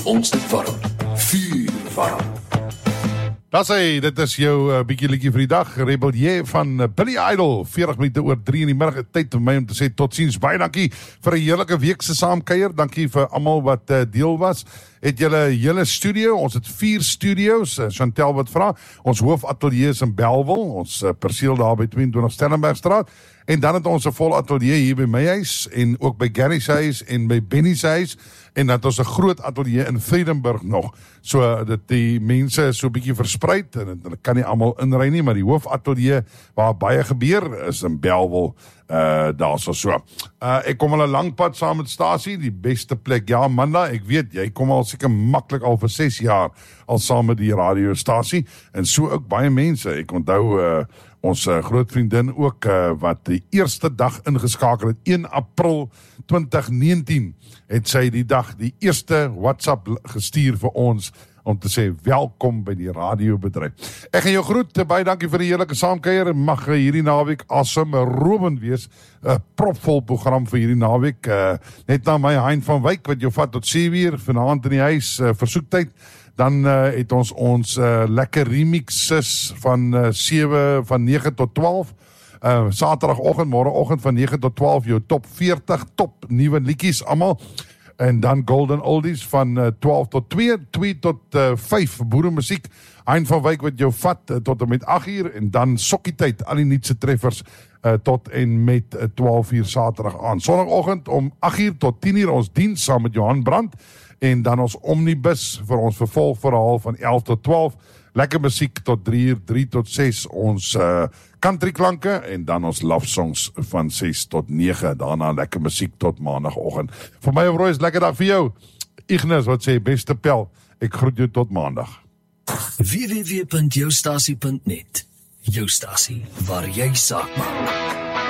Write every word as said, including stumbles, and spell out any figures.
ons dit warm. Vuur warm. Dat sê, dit is jou uh, bietjie liedjie vir die dag, Rebellier van uh, Billy Idol, veertig minute oor drie in die middag, tyd vir my om te sê tot ziens, baie dankie vir 'n heerlike week se saamkuier, dankie vir almal wat uh, deel was, het julle hele studio, ons het vier studios, uh, Chantel wat vra, ons hoofatelier is in Bellville, ons uh, perseel daar by twee en twintig Stellenbergstraat, en dan het ons 'n vol atelier hier by my huis, en ook by Gary's huis, en by Benny's huis, en dan het ons 'n groot atelier in Vredenburg nog, so dat die mense is so 'n bietjie verspreid, en hulle kan nie almal inry nie, maar die hoofatelier waar baie gebeur, is in Bellville, uh, daar so so. Uh, ek kom al 'n lang pad saam met Stasie, die beste plek, ja Amanda, ek weet, jy kom al seker maklik al vir ses jaar, al saam met die radiostasie, en so ook baie mense, ek onthou, uh, ons uh, groot vriendin ook, uh, wat die eerste dag ingeskakel het, een April twintig negentien, het sy die dag die eerste WhatsApp gestuur vir ons, om te sê, welkom by die radiobedryf. Ek gaan jou groet, baie dankie vir die heerlike saamkuier, mag hierdie naweek awesome, robend wees, uh, propvol program vir hierdie naweek, uh, net na my Hein van Wyk, wat jou vat tot sewe uur, vanaand in die huis, uh, versoektyd, dan uh, het ons ons uh, lekker remixes van uh, sewe, van nege tot twaalf, uh, saterdagoggend, morgenoggend van nege tot twaalf, jou top veertig, top nuwe liedjies allemaal, en dan Golden Oldies van uh, twaalf tot twee, twee tot uh, vyf, boeremusiek, Hein van Wyk wat jou vat uh, tot en met agt uur, en dan sokkietyd, al die nuutste treffers, uh, tot en met uh, twaalf uur saterdag aan. Sondagoggend om agt uur tot tien uur, ons diens saam met Johan Brandt, en dan ons omnibus vir ons vervolgverhaal van elf tot twaalf, lekker musiek tot drie uur, drie tot ses, ons uh, country klanke, en dan ons love songs van ses tot nege, daarna lekker musiek tot maandagoggend. Vir my, Roy, is lekker dag vir jou. Ignis, wat sê, beste pel, ek groet jou tot maandag. w w w punt jou stasie punt net, jou stasie, waar jy saak maak.